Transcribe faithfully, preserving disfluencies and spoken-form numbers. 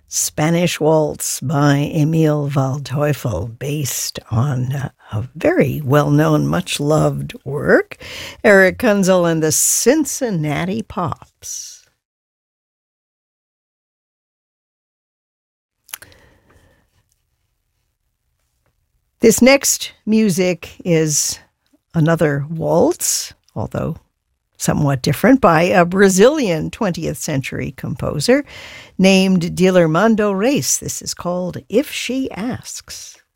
Spanish Waltz by Emil Waldteufel, based on uh, a very well-known, much-loved work. Eric Kunzel and the Cincinnati Pops. This next music is another waltz, although somewhat different, by a Brazilian twentieth century composer named Dilermando Reis. This is called If She Asks.